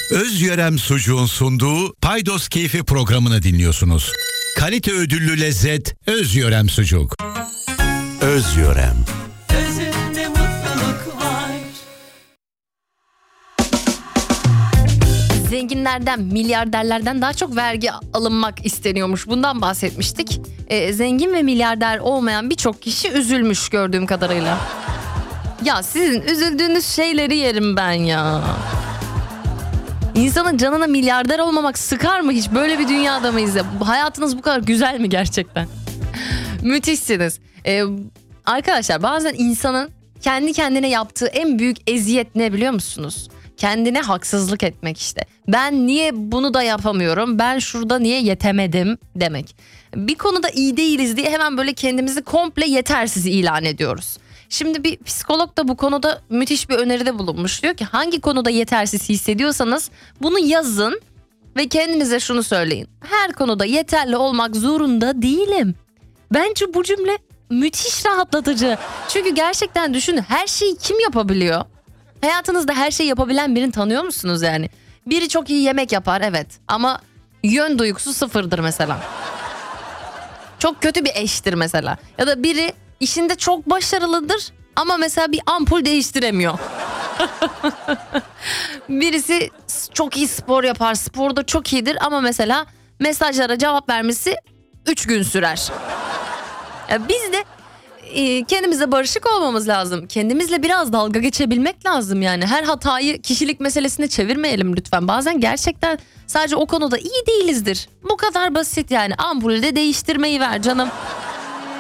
Özyörem Sucuğun sunduğu Paydos Keyfi programını dinliyorsunuz. Kalite ödüllü lezzet Özyörem Sucuk. Özyörem. Özünde mutluluk var. Zenginlerden, milyarderlerden daha çok vergi alınmak isteniyormuş. Bundan bahsetmiştik. Zengin ve milyarder olmayan birçok kişi üzülmüş gördüğüm kadarıyla. Ya sizin üzüldüğünüz şeyleri yerim ben ya. İnsanın canına milyarder olmamak sıkar mı hiç? Böyle bir dünyada mıyız ya? Hayatınız bu kadar güzel mi gerçekten? Müthişsiniz. Arkadaşlar bazen insanın kendi kendine yaptığı en büyük eziyet ne biliyor musunuz? Kendine haksızlık etmek işte. Ben niye bunu da yapamıyorum? Ben şurada niye yetemedim demek. Bir konuda iyi değiliz diye hemen böyle kendimizi komple yetersiz ilan ediyoruz. Şimdi bir psikolog da bu konuda müthiş bir öneride bulunmuş. Diyor ki hangi konuda yetersiz hissediyorsanız bunu yazın ve kendinize şunu söyleyin. Her konuda yeterli olmak zorunda değilim. Bence bu cümle müthiş rahatlatıcı. Çünkü gerçekten düşünün, her şeyi kim yapabiliyor? Hayatınızda her şeyi yapabilen birini tanıyor musunuz yani? Biri çok iyi yemek yapar evet ama yön duygusu sıfırdır mesela. Çok kötü bir eştir mesela. Ya da biri işinde çok başarılıdır ama mesela bir ampul değiştiremiyor. Birisi çok iyi spor yapar, sporda çok iyidir ama mesela mesajlara cevap vermesi 3 gün sürer. Ya biz de kendimizle barışık olmamız lazım. Kendimizle biraz dalga geçebilmek lazım yani. Her hatayı kişilik meselesine çevirmeyelim lütfen. Bazen gerçekten sadece o konuda iyi değilizdir. Bu kadar basit yani. Ampulü de değiştirmeyi ver canım.